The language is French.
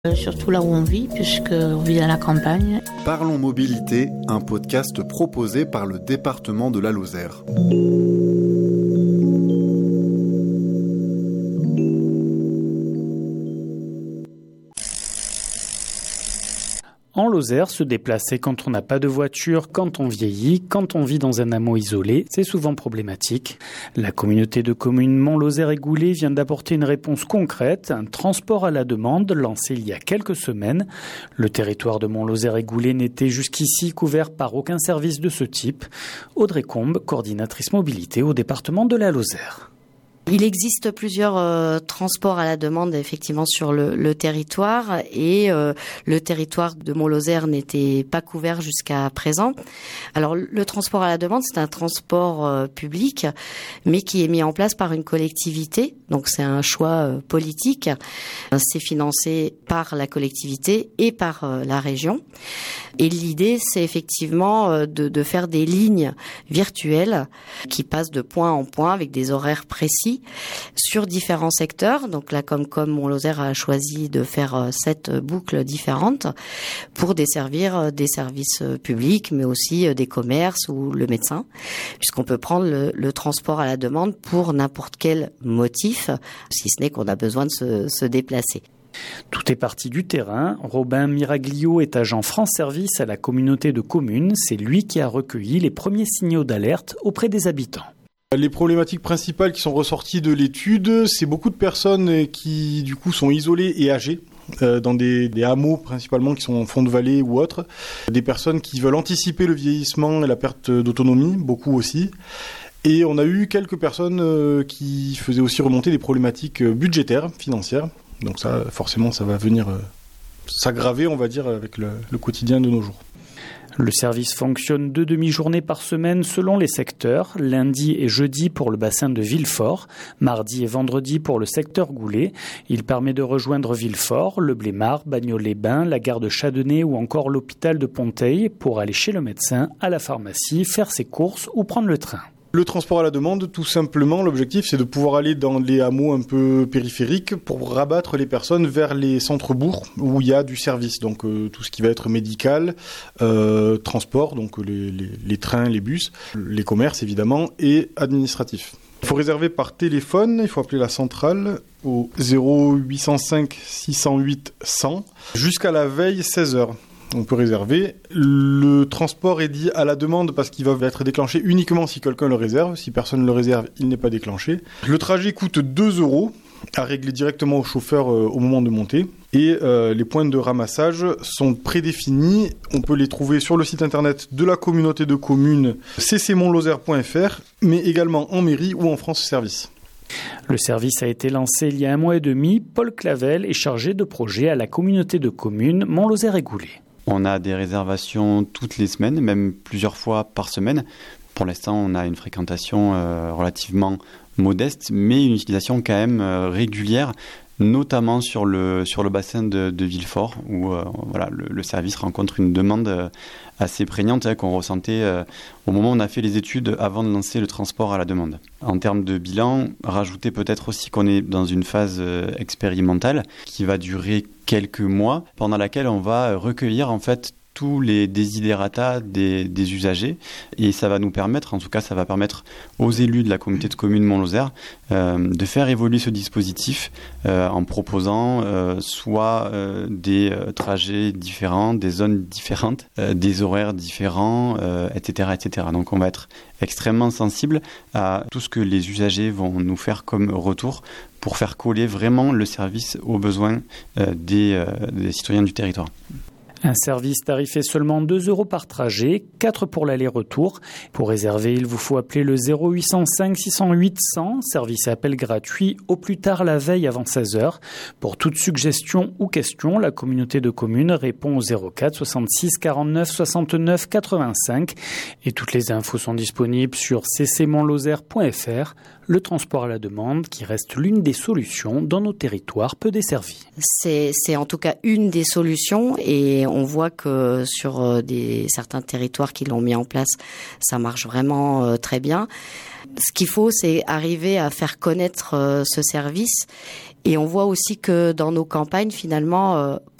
Surtout là où on vit, puisqu'on vit à la campagne. Parlons Mobilité, un podcast proposé par le département de la Lozère. En Lozère, se déplacer quand on n'a pas de voiture, quand on vieillit, quand on vit dans un hameau isolé, c'est souvent problématique. La communauté de communes Mont-Lozère et Goulet vient d'apporter une réponse concrète, un transport à la demande lancé il y a quelques semaines. Le territoire de Mont-Lozère et Goulet n'était jusqu'ici couvert par aucun service de ce type. Audrey Combe, coordinatrice mobilité au département de la Lozère. Il existe plusieurs transports à la demande effectivement sur le territoire et le territoire de Mont-Lozère n'était pas couvert jusqu'à présent. Alors le transport à la demande, c'est un transport public mais qui est mis en place par une collectivité. Donc c'est un choix politique. C'est financé par la collectivité et par la région. Et l'idée, c'est effectivement de faire des lignes virtuelles qui passent de point en point avec des horaires précis sur différents secteurs. Donc la Comcom Mont-Lozère a choisi de faire 7 boucles différentes pour desservir des services publics, mais aussi des commerces ou le médecin, puisqu'on peut prendre le transport à la demande pour n'importe quel motif, si ce n'est qu'on a besoin de se déplacer. Tout est parti du terrain. Robin Miraglio est agent France Service à la communauté de communes. C'est lui qui a recueilli les premiers signaux d'alerte auprès des habitants. Les problématiques principales qui sont ressorties de l'étude, c'est beaucoup de personnes qui du coup sont isolées et âgées, dans des hameaux principalement qui sont en fond de vallée ou autres. Des personnes qui veulent anticiper le vieillissement et la perte d'autonomie, beaucoup aussi. Et on a eu quelques personnes qui faisaient aussi remonter des problématiques budgétaires, financières. Donc ça, forcément, ça va venir s'aggraver, on va dire, avec le quotidien de nos jours. Le service fonctionne 2 demi-journées par semaine selon les secteurs, lundi et jeudi pour le bassin de Villefort, mardi et vendredi pour le secteur Goulet. Il permet de rejoindre Villefort, le Blémard, Bagnols-les-Bains, la gare de Chadonnet ou encore l'hôpital de Ponteil pour aller chez le médecin, à la pharmacie, faire ses courses ou prendre le train. Le transport à la demande, tout simplement, l'objectif, c'est de pouvoir aller dans les hameaux un peu périphériques pour rabattre les personnes vers les centres-bourgs où il y a du service. Donc tout ce qui va être médical, transport, donc les trains, les bus, les commerces évidemment, et administratif. Il faut réserver par téléphone, il faut appeler la centrale au 0805 608 100 jusqu'à la veille 16h. On peut réserver. Le transport est dit à la demande parce qu'il va être déclenché uniquement si quelqu'un le réserve. Si personne ne le réserve, il n'est pas déclenché. Le trajet coûte 2 € à régler directement au chauffeur au moment de monter. Et les points de ramassage sont prédéfinis. On peut les trouver sur le site internet de la communauté de communes ccmontlozère.fr, mais également en mairie ou en France Service. Le service a été lancé il y a 1 mois et demi. Paul Clavel est chargé de projet à la communauté de communes Mont-Lozère et Goulet. On a des réservations toutes les semaines, même plusieurs fois par semaine. Pour l'instant, on a une fréquentation relativement modeste, mais une utilisation quand même régulière, notamment sur le bassin de Villefort, où le service rencontre une demande assez prégnante qu'on ressentait au moment où on a fait les études avant de lancer le transport à la demande. En termes de bilan, rajouter peut-être aussi qu'on est dans une phase expérimentale qui va durer quelques mois, pendant laquelle on va recueillir en fait tous les desiderata des usagers, et ça va nous permettre, en tout cas ça va permettre aux élus de la communauté de communes Mont-Lozère de faire évoluer ce dispositif en proposant soit des trajets différents, des zones différentes, des horaires différents, etc., etc. Donc on va être extrêmement sensible à tout ce que les usagers vont nous faire comme retour pour faire coller vraiment le service aux besoins des citoyens du territoire. Un service tarifé seulement 2 € par trajet, 4 pour l'aller-retour. Pour réserver, il vous faut appeler le 0805 608 100, service et appel gratuit, au plus tard la veille avant 16h. Pour toute suggestion ou question, la communauté de communes répond au 04 66 49 69 85. Et toutes les infos sont disponibles sur ccmontlozère.fr, le transport à la demande qui reste l'une des solutions dans nos territoires peu desservis. C'est en tout cas une des solutions et on voit que sur certains territoires qui l'ont mis en place, ça marche vraiment très bien. Ce qu'il faut, c'est arriver à faire connaître ce service. Et on voit aussi que dans nos campagnes, finalement,